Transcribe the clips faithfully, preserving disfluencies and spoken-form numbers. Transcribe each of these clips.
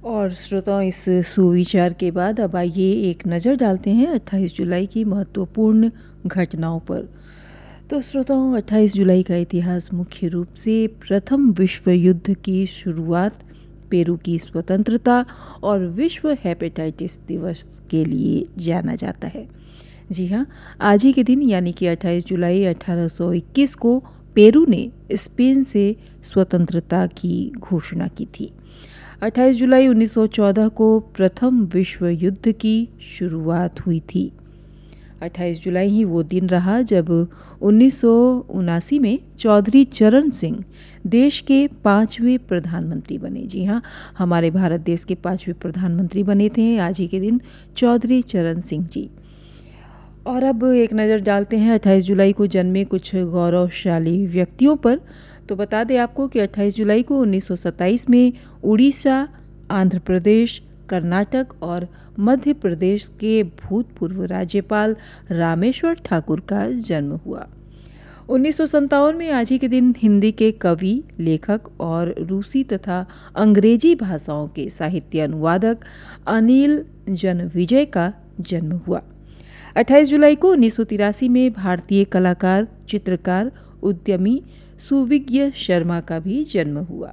और श्रोताओं, इस सुविचार के बाद अब आइए एक नज़र डालते हैं अट्ठाईस जुलाई की महत्वपूर्ण घटनाओं पर। तो श्रोताओं, अट्ठाईस जुलाई का इतिहास मुख्य रूप से प्रथम विश्व युद्ध की शुरुआत, पेरू की स्वतंत्रता और विश्व हेपेटाइटिस दिवस के लिए जाना जाता है। जी हाँ, आज ही के दिन यानी कि अट्ठाईस जुलाई अठारह सौ इक्कीस को पेरू ने स्पेन से स्वतंत्रता की घोषणा की थी। अट्ठाईस जुलाई उन्नीस सौ चौदह को प्रथम विश्व युद्ध की शुरुआत हुई थी। अट्ठाईस जुलाई ही वो दिन रहा जब उन्नीस सौ उनासी में चौधरी चरण सिंह देश के पांचवें प्रधानमंत्री बने। जी हाँ, हमारे भारत देश के पांचवें प्रधानमंत्री बने थे आज ही के दिन चौधरी चरण सिंह जी। और अब एक नज़र डालते हैं अट्ठाईस जुलाई को जन्मे कुछ गौरवशाली व्यक्तियों पर। तो बता दें आपको कि अट्ठाईस जुलाई को उन्नीस सौ सत्ताईस में उड़ीसा, आंध्र प्रदेश, कर्नाटक और मध्य प्रदेश के भूतपूर्व राज्यपाल रामेश्वर ठाकुर का जन्म हुआ। उन्नीस सौ सत्तावन में आज ही के दिन हिंदी के कवि, लेखक और रूसी तथा अंग्रेजी भाषाओं के साहित्य अनुवादक अनिल जनविजय का जन्म हुआ। अट्ठाईस जुलाई को उन्नीस सौ तिरासी में भारतीय कलाकार, चित्रकार, उद्यमी सुविज्ञ शर्मा का भी जन्म हुआ।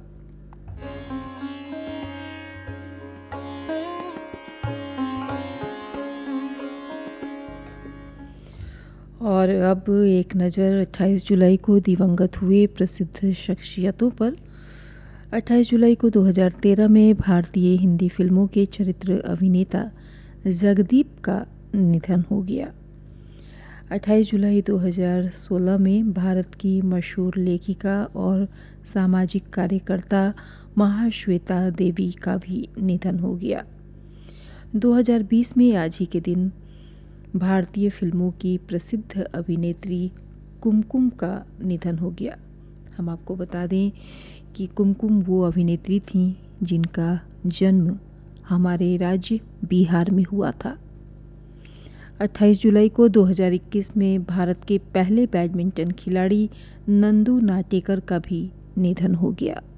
और अब एक नज़र अट्ठाईस जुलाई को दिवंगत हुए प्रसिद्ध शख्सियतों पर। अट्ठाईस जुलाई को दो हज़ार तेरह में भारतीय हिंदी फिल्मों के चरित्र अभिनेता जगदीप का निधन हो गया। अट्ठाईस जुलाई दो हज़ार सोलह में भारत की मशहूर लेखिका और सामाजिक कार्यकर्ता महाश्वेता देवी का भी निधन हो गया। दो हज़ार बीस में आज ही के दिन भारतीय फिल्मों की प्रसिद्ध अभिनेत्री कुमकुम का निधन हो गया। हम आपको बता दें कि कुमकुम वो अभिनेत्री थीं जिनका जन्म हमारे राज्य बिहार में हुआ था। अट्ठाईस जुलाई को दो हज़ार इक्कीस में भारत के पहले बैडमिंटन खिलाड़ी नंदू नाटेकर का भी निधन हो गया।